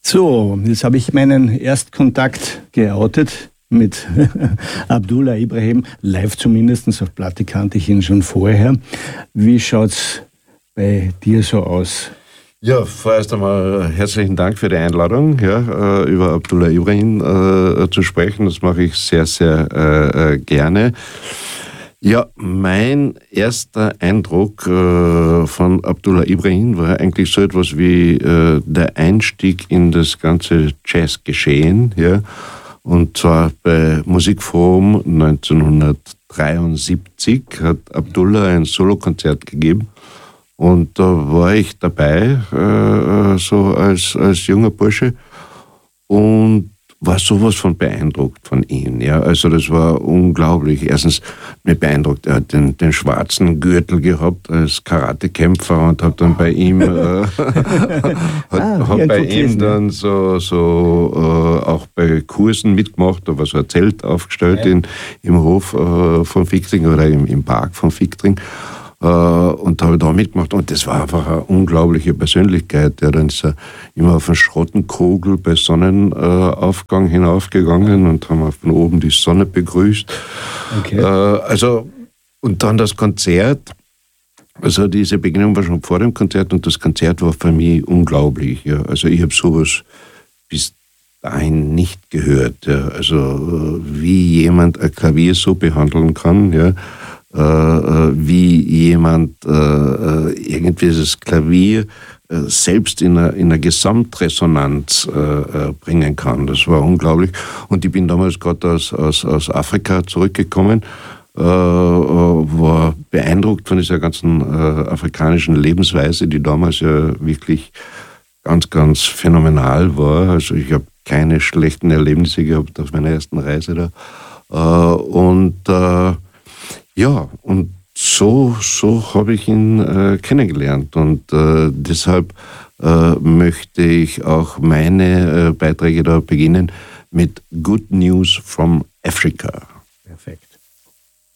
So, jetzt habe ich meinen Erstkontakt geoutet mit Abdullah Ibrahim, live zumindest, auf Platte kannte ich ihn schon vorher. Wie schaut's bei dir so aus? Ja, vorerst einmal herzlichen Dank für die Einladung, über Abdullah Ibrahim zu sprechen. Das mache ich sehr, sehr gerne. Ja, mein erster Eindruck von Abdullah Ibrahim war eigentlich so etwas wie der Einstieg in das ganze Jazzgeschehen, ja, und zwar bei Musikforum 1973 hat Abdullah ein Solokonzert gegeben und da war ich dabei, so als junger Bursche, und war sowas von beeindruckt von ihm. Ja. Also das war unglaublich. Erstens mich beeindruckt, er hat den schwarzen Gürtel gehabt als Karatekämpfer und hat dann bei ihm dann so auch bei Kursen mitgemacht, da war so ein Zelt aufgestellt im Hof von Fichtring oder im Park von Fichtring. Und habe da mitgemacht und das war einfach eine unglaubliche Persönlichkeit. Der dann ist immer auf einen Schrottenkogel bei Sonnenaufgang hinaufgegangen und haben von oben die Sonne begrüßt. Okay. Und dann das Konzert. Also diese Begegnung war schon vor dem Konzert und das Konzert war für mich unglaublich. Ja. Also ich habe sowas bis dahin nicht gehört. Ja. Also wie jemand ein Klavier so behandeln kann, ja. Wie jemand irgendwie das Klavier selbst in einer Gesamtresonanz bringen kann. Das war unglaublich. Und ich bin damals gerade aus Afrika zurückgekommen, war beeindruckt von dieser ganzen afrikanischen Lebensweise, die damals ja wirklich ganz, ganz phänomenal war. Also ich habe keine schlechten Erlebnisse gehabt auf meiner ersten Reise da. Ja, und so habe ich ihn kennengelernt und deshalb möchte ich auch meine Beiträge da beginnen mit Good News from Africa.